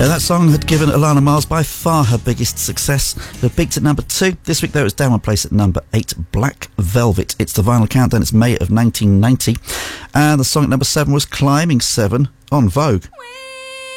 That song had given Alana Miles by far her biggest success. It peaked at number 2. This week, though, it was down one place at number 8, Black Velvet. It's the Vinyl Countdown. It's May of 1990. And the song at number 7 was climbing 7 on Vogue.